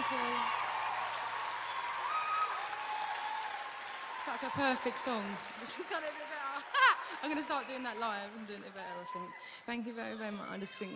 you. Such a perfect song. Done it a bit better. I'm going to start doing that live and doing it better, I think. Thank you very, very much. I just think